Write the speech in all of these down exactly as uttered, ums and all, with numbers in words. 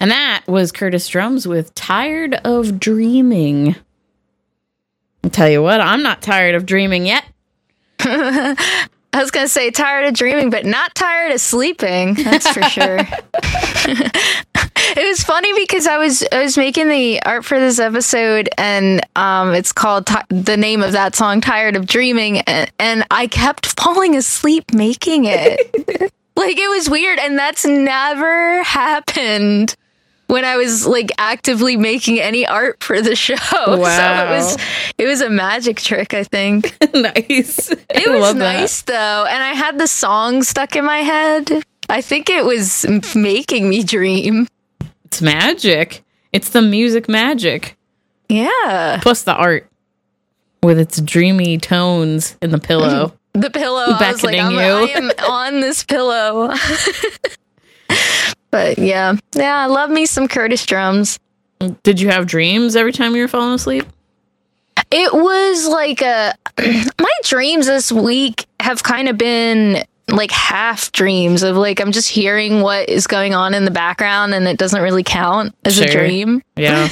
And that was Curtis Drums with Tired of Dreaming. I'll tell you what, I'm not tired of dreaming yet. I was going to say tired of dreaming, but not tired of sleeping. That's for sure. It was funny because I was I was making the art for this episode, and um, it's called t- the name of that song, "Tired of Dreaming," and, and I kept falling asleep making it. Like, it was weird, and that's never happened when I was like actively making any art for the show. Wow. So it was it was a magic trick, I think. Nice. It was nice that. though, and I had the song stuck in my head. I think it was making me dream. It's magic. It's the music magic. Yeah. Plus the art with its dreamy tones in the pillow. The pillow. I was like, I'm, you. I am on this pillow. But yeah. Yeah, I love me some Curtis Drums. Did you have dreams every time you were falling asleep? It was like a... My dreams this week have kind of been like half dreams of like, I'm just hearing what is going on in the background and it doesn't really count as sure. a dream. Yeah.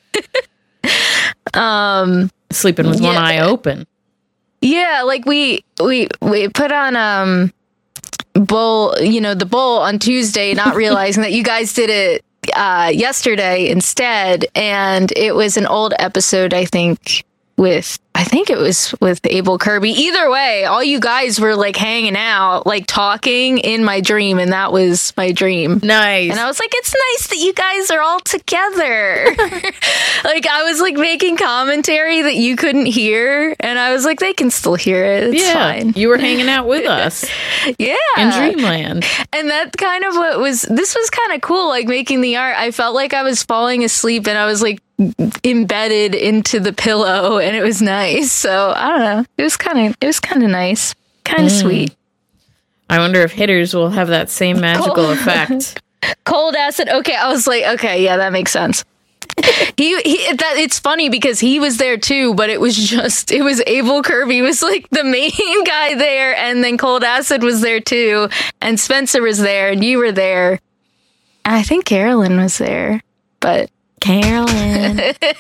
um, Sleeping with yeah. one eye open. Yeah, like we we we put on um bowl, you know, the bowl on Tuesday, not realizing that you guys did it uh, yesterday instead, and it was an old episode, I think, with I think it was with Abel Kirby. Either way, all you guys were like hanging out, like talking in my dream, and that was my dream. Nice. And I was like, it's nice that you guys are all together. Like, I was like making commentary that you couldn't hear, and I was like, they can still hear it. It's yeah, fine. You were hanging out with us. Yeah. In Dreamland. And that kind of what was, this was kind of cool, like making the art. I felt like I was falling asleep and I was like embedded into the pillow, and it was nice. So I don't know. It was kind of, it was kind of nice. Kind of mm. sweet. I wonder if hitters will have that same magical Cold. effect. Cold acid. Okay. I was like, okay, yeah, that makes sense. he, he that it's funny because he was there too, but it was just it was Abel Kirby was like the main guy there, and then Cold Acid was there too, and Spencer was there, and you were there, and I think Carolyn was there, but Carolyn.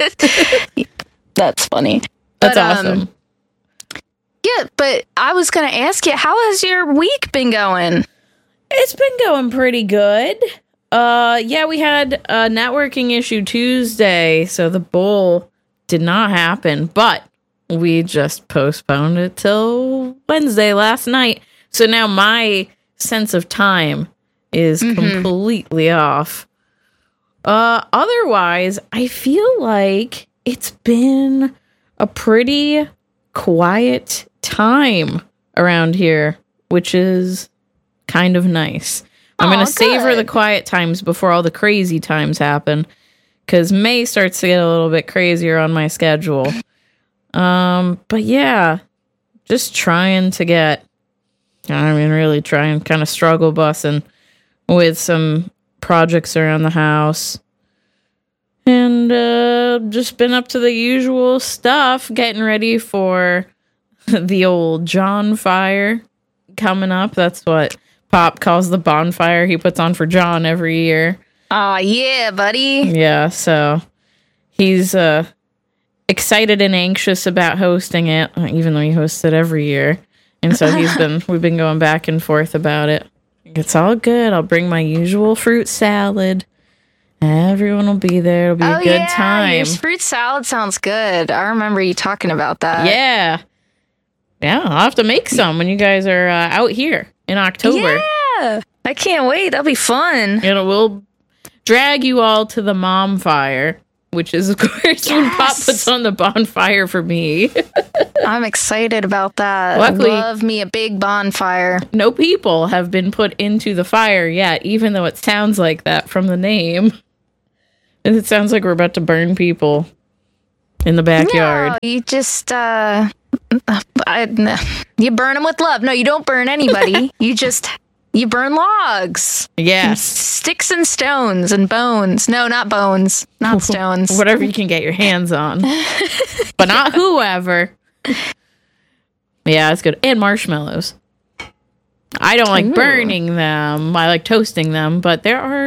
That's funny. That's but, awesome. Um, yeah, but I was gonna ask you, how has your week been going? It's been going pretty good. Uh, yeah, we had a networking issue Tuesday, so the bowl did not happen, but we just postponed it till Wednesday last night. So now my sense of time is mm-hmm. completely off. Uh, otherwise, I feel like it's been a pretty quiet time around here, which is kind of nice. I'm going to savor the quiet times before all the crazy times happen, because May starts to get a little bit crazier on my schedule. Um, but yeah, just trying to get, I mean, really trying, kind of struggle bussing with some projects around the house. And uh, just been up to the usual stuff, getting ready for the old John Fire coming up. That's what Pop calls the bonfire he puts on for John every year. Oh, yeah, buddy. Yeah, so he's uh, excited and anxious about hosting it, even though he hosts it every year. And so he's been we've been going back and forth about it. It's all good. I'll bring my usual fruit salad. Everyone will be there. It'll be oh, a good yeah, time. Your fruit salad sounds good. I remember you talking about that. Yeah. Yeah, I'll have to make some when you guys are uh, out here in October. Yeah, I can't wait. That'll be fun. And we'll drag you all to the mom fire, which is, of course, yes. when Pop puts on the bonfire for me. I'm excited about that. Luckily, I love me a big bonfire. No people have been put into the fire yet, even though it sounds like that from the name. And it sounds like we're about to burn people in the backyard. No, you just, uh... I, you burn them with love. No, you don't burn anybody. You just you burn logs. Yeah, sticks and stones and bones. No, not bones, not stones. Whatever you can get your hands on, but not whoever. Yeah, it's good. And marshmallows. I don't like Ooh. burning them. I like toasting them, but there are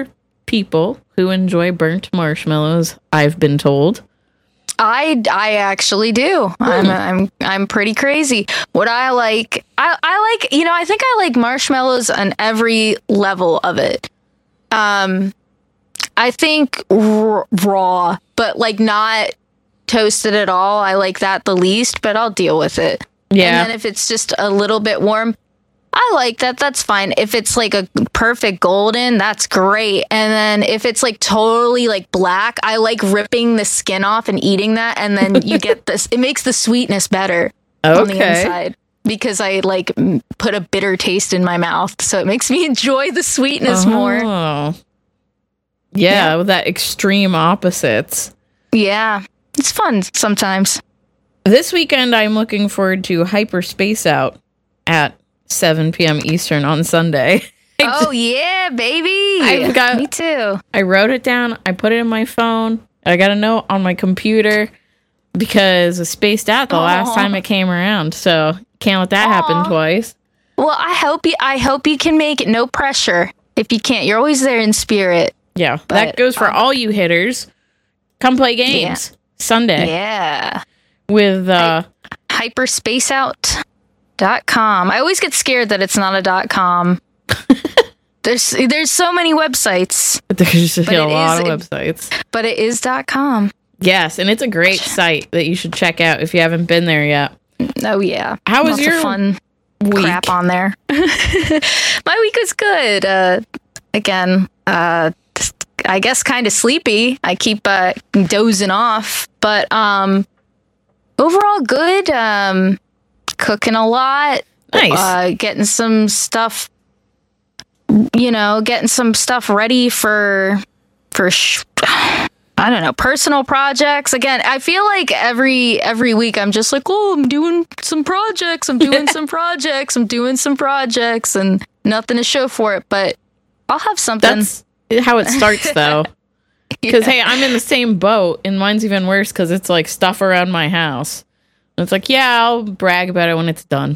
people who enjoy burnt marshmallows, I've been told. I, I actually do. I'm I'm I'm pretty crazy. What I like, I, I like, you know, I think I like marshmallows on every level of it. Um, I think r- raw, but like not toasted at all. I like that the least, but I'll deal with it. Yeah. And then if it's just a little bit warm, I like that. That's fine. If it's like a perfect golden, that's great. And then if it's like totally like black, I like ripping the skin off and eating that. And then you get this, it makes the sweetness better on the Okay. inside because I like m- put a bitter taste in my mouth. So it makes me enjoy the sweetness more. Oh. Yeah, Yeah. with that extreme opposites. Yeah. It's fun sometimes. This weekend, I'm looking forward to Hyperspace Out at seven p.m. Eastern on Sunday. Oh, yeah, baby. I've got- me too. I wrote it down. I put it in my phone. I got a note on my computer because it spaced out the last Aw. time it came around. So can't let that Aw. happen twice. Well, I hope you, I hope you can make it. No pressure. If you can't, you're always there in spirit. Yeah, But, that goes for um, all you hitters. Come play games Sunday Yeah. with uh hyperspaceout dot com. I always get scared that it's not a dot com. there's there's so many websites, there's a But it lot is- of websites. but it is dot com. Yes, and it's a great site that you should check out if you haven't been there yet. Oh yeah. How was Lots your of fun week? crap on there? My week was good. Uh again, uh I guess kind of sleepy. I keep uh, dozing off, but um overall good. Um cooking a lot. Nice. Uh, getting some stuff, you know, getting some stuff ready for, for, sh- I don't know, personal projects. Again, I feel like every, every week I'm just like, oh, I'm doing some projects. I'm doing some projects. I'm doing some projects and nothing to show for it, but I'll have something. That's how it starts, though. Because, hey, I'm in the same boat, and mine's even worse because it's like stuff around my house. And it's like, yeah, I'll brag about it when it's done.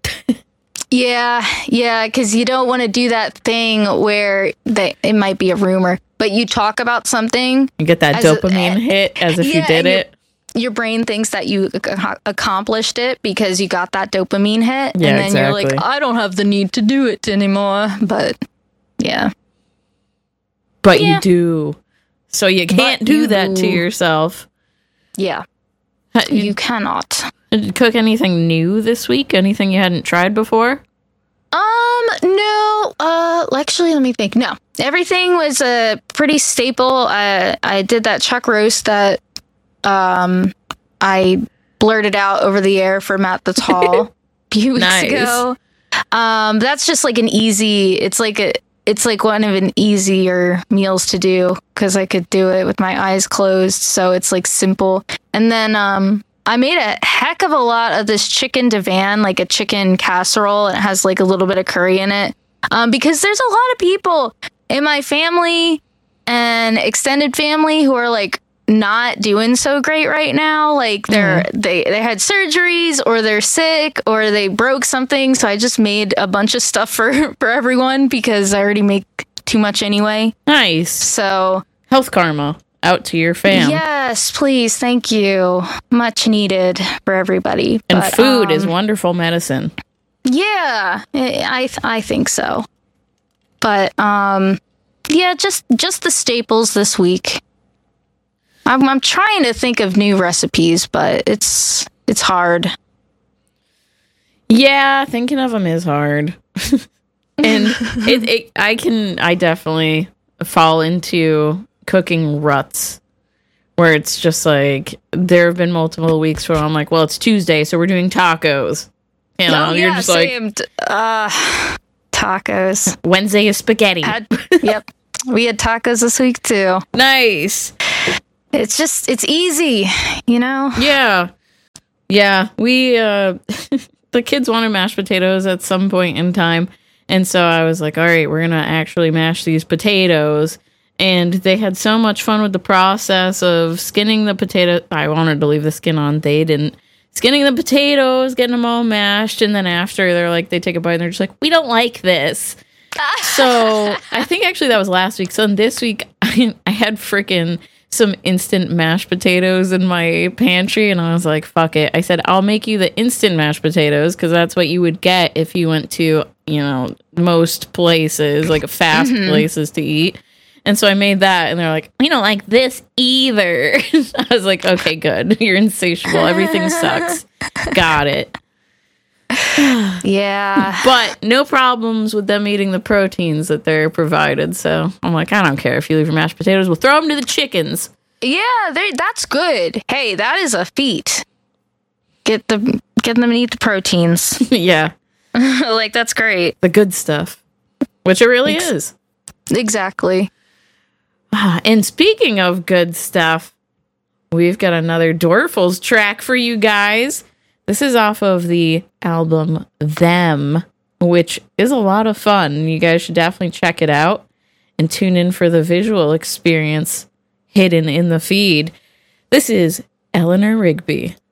Yeah, yeah, because you don't want to do that thing where they, it might be a rumor, but you talk about something, You get that As a- dopamine hit as if you yeah, did and you- it. your brain thinks that you ac- accomplished it because you got that dopamine hit, Yeah, and then you're like, exactly. I don't have the need to do it anymore. But yeah, But Yeah. you do. So you can't But do you that to do. yourself. yeah, Ha- You you cannot. did you cook anything new this week? Anything you hadn't tried before? Um, no, uh, actually, let me think. No, everything was a uh, pretty staple. Uh, I did that chuck roast that, um, I blurted out over the air for Matt the Tall a few weeks Nice. ago. Um, that's just like an easy, it's like a, it's like one of an easier meals to do because I could do it with my eyes closed. So it's like simple. And then, um, I made a heck of a lot of this chicken divan, like a chicken casserole. And it has like a little bit of curry in it. Um, because there's a lot of people in my family and extended family who are like not doing so great right now. Like they're, they, they had surgeries or they're sick or they broke something. So I just made a bunch of stuff for, for everyone because I already make too much anyway. Nice. So Health karma out to your fam. yes, please. Thank you. Much needed for everybody. And But, food is um, wonderful medicine. Yeah, I th- I think so. But um, yeah, just just the staples this week. I'm I'm trying to think of new recipes, but it's it's hard. Yeah, thinking of them is hard. And it, it, I can, I definitely fall into cooking ruts where it's just like, there have been multiple weeks where I'm like, well, it's Tuesday, so we're doing tacos. You know, oh, you're yeah, just like, same. D- uh, tacos. Wednesday is spaghetti. Had, yep, we had tacos this week too. Nice. It's just it's easy, you know. Yeah. Yeah. We, uh, the kids wanted mashed potatoes at some point in time. And so I was like, all right, we're going to actually mash these potatoes. And they had so much fun with the process of skinning the potato. I wanted to leave the skin on. They didn't. Skinning the potatoes, getting them all mashed. And then after, they're like, they take a bite and they're just like, we don't like this. So I think actually that was last week. So this week, I, I had freaking some instant mashed potatoes in my pantry, and I was like, fuck it. I said, I'll make you the instant mashed potatoes, because that's what you would get if you went to, you know, most places, like fast mm-hmm. places to eat. And so I made that, and they're like, we don't like this either. I was like, okay, good. You're insatiable. Everything sucks. Got it. Yeah. But no problems with them eating the proteins that they're provided. So I'm like, I don't care if you leave your mashed potatoes. We'll throw them to the chickens. Yeah, that's good. Hey, that is a feat. Get the get them to eat the proteins. Yeah. Like, that's great. The good stuff. Which it really Ex- is. Exactly. And speaking of good stuff, we've got another Dorfles track for you guys. This is off of the album Them, which is a lot of fun. You guys should definitely check it out and tune in for the visual experience hidden in the feed. This is Eleanor Rigby.